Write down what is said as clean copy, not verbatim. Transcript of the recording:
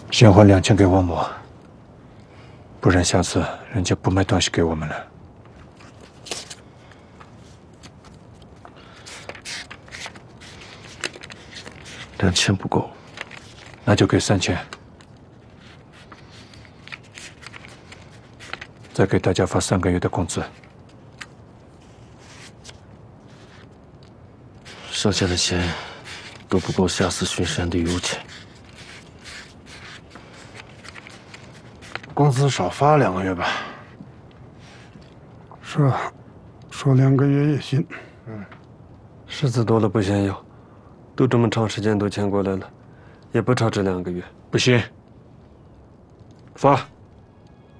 先还2000给王某，不然下次人家不卖东西给我们了。 2000不够， 那就给3000，再给大家发3个月的工资。 剩下的钱都不够下次巡山的油钱。 工资少发2个月吧。 是啊，说2个月也行。 柿子多了不嫌要，都这么长时间都签过来了，也不超这2个月。 不行，发。